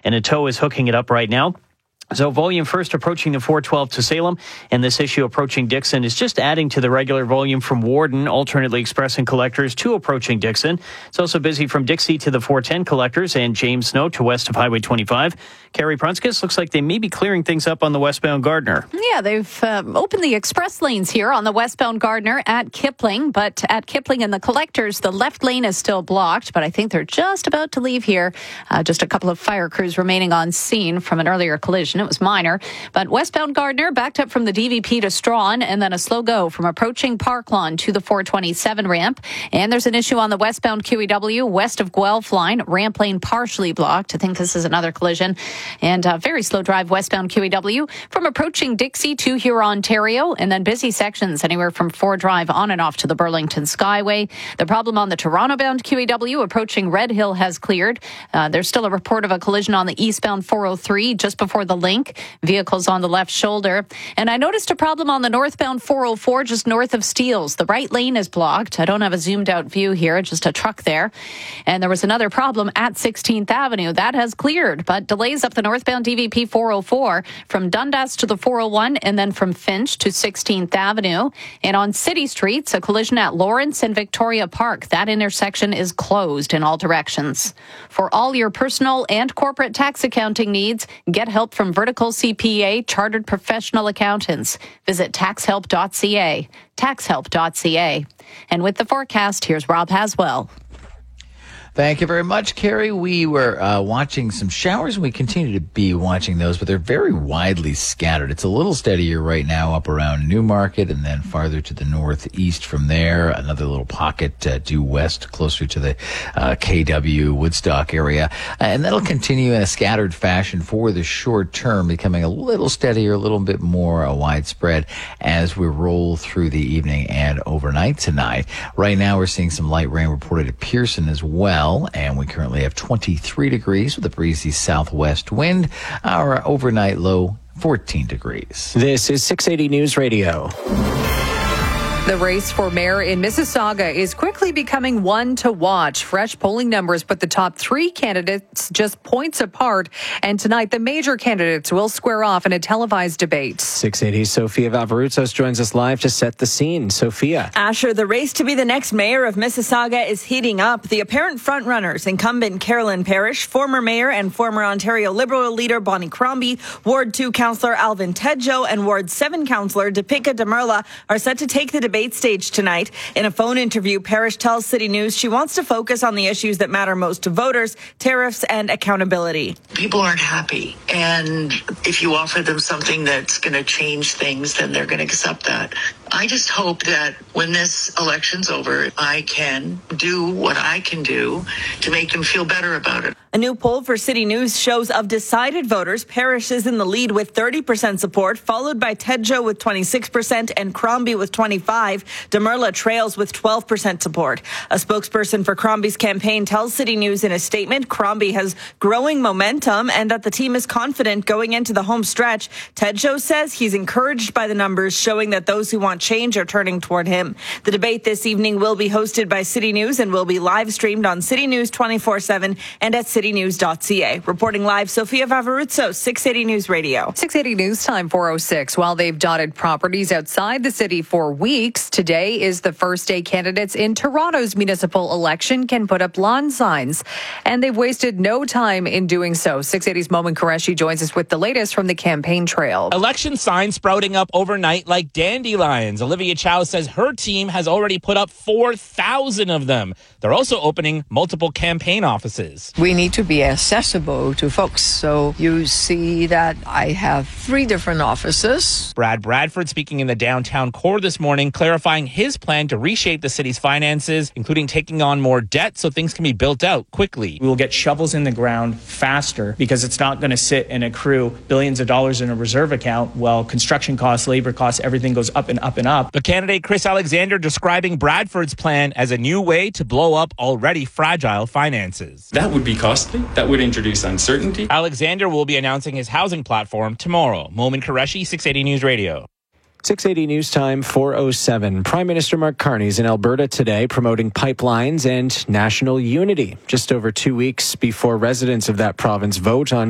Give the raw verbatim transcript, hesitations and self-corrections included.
and a tow is hooking it up right now. So volume first approaching the four twelve to Salem, and this issue approaching Dixon is just adding to the regular volume from Warden, alternately expressing collectors to approaching Dixon. It's also busy from Dixie to the four ten collectors and James Snow to west of Highway twenty-five. Carrie Prunskis, looks like they may be clearing things up on the westbound Gardner. Yeah, they've um, opened the express lanes here on the westbound Gardner at Kipling, but at Kipling and the collectors, the left lane is still blocked, but I think they're just about to leave here. Uh, just a couple of fire crews remaining on scene from an earlier collision. It was minor, but westbound Gardner backed up from the D V P to Strawn, and then a slow go from approaching Park Lawn to the four twenty-seven ramp. And there's an issue on the westbound Q E W west of Guelph line, ramp lane partially blocked. I think this is another collision. And a very slow drive westbound Q E W from approaching Dixie to Huron, Ontario, and then busy sections anywhere from Ford Drive on and off to the Burlington Skyway. The problem on the Toronto-bound Q E W approaching Red Hill has cleared. Uh, there's still a report of a collision on the eastbound four oh three just before the link. Vehicles on the left shoulder. And I noticed a problem on the northbound four oh four just north of Steeles. The right lane is blocked. I don't have a zoomed out view here, just a truck there. And there was another problem at sixteenth Avenue. That has cleared, but delays up the northbound D V P four oh four from Dundas to the four oh one and then from Finch to sixteenth Avenue. And on city streets, a collision at Lawrence and Victoria Park. That intersection is closed in all directions. For all your personal and corporate tax accounting needs, get help from Vertical C P A Chartered Professional Accountants. Visit tax help dot c a. tax help dot c a. And with the forecast, here's Rob Haswell. Thank you very much, Carrie. We were uh, watching some showers, and we continue to be watching those, but they're very widely scattered. It's a little steadier right now up around Newmarket, and then farther to the northeast from there, another little pocket uh, due west, closer to the uh, K W Woodstock area. Uh, and that'll continue in a scattered fashion for the short term, becoming a little steadier, a little bit more uh, widespread as we roll through the evening and overnight tonight. Right now, we're seeing some light rain reported at Pearson as well. And we currently have twenty-three degrees with a breezy southwest wind. Our overnight low, fourteen degrees. This is six eighty News Radio. The race for mayor in Mississauga is quickly becoming one to watch. Fresh polling numbers put the top three candidates just points apart. And tonight, the major candidates will square off in a televised debate. six eighty's Sophia Vavarutsos joins us live to set the scene. Sophia. Asher, the race to be the next mayor of Mississauga is heating up. The apparent frontrunners, incumbent Carolyn Parrish, former mayor and former Ontario Liberal leader Bonnie Crombie, Ward two councillor Alvin Tedjo, and Ward seven councillor Depika Demerla are set to take the debate debate stage tonight. In a phone interview, Parrish tells City News she wants to focus on the issues that matter most to voters, tariffs and accountability. People aren't happy, and if you offer them something that's going to change things, then they're going to accept that. I just hope that when this election's over, I can do what I can do to make them feel better about it. A new poll for City News shows of decided voters, Parrish is in the lead with thirty percent support, followed by Tedjo with twenty-six percent and Crombie with twenty-five. Demerla trails with twelve percent support. A spokesperson for Crombie's campaign tells City News in a statement Crombie has growing momentum and that the team is confident going into the home stretch. Tedjo says he's encouraged by the numbers showing that those who want change are turning toward him. The debate this evening will be hosted by City News and will be live streamed on City News twenty-four seven and at city news dot c a. Reporting live, Sophia Vavarutsos, six eighty News Radio. six eighty News Time, four oh six. While they've dotted properties outside the city for weeks, today is the first day candidates in Toronto's municipal election can put up lawn signs. And they've wasted no time in doing so. six eighty's Momin Qureshi joins us with the latest from the campaign trail. Election signs sprouting up overnight like dandelions. Olivia Chow says her team has already put up four thousand of them. They're also opening multiple campaign offices. We need to be accessible to folks. So you see that I have three different offices. Brad Bradford speaking in the downtown core this morning, clarifying his plan to reshape the city's finances, including taking on more debt so things can be built out quickly. We will get shovels in the ground faster because it's not going to sit and accrue billions of dollars in a reserve account while construction costs, labor costs, everything goes up and up and up. The candidate Chris Alexander describing Bradford's plan as a new way to blow up already fragile finances. That would be costly. That would introduce uncertainty. Alexander will be announcing his housing platform tomorrow. Momin Qureshi, six eighty News Radio. six eighty News Time, four oh seven. Prime Minister Mark Carney is in Alberta today promoting pipelines and national unity, just over two weeks before residents of that province vote on